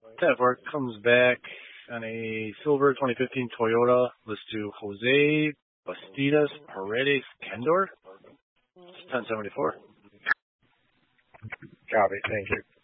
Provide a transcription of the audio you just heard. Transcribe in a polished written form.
10 4 comes back on a silver 2015 Toyota. Let's do Jose Bastidas Paredes Kendor. 1074. Copy. Thank you.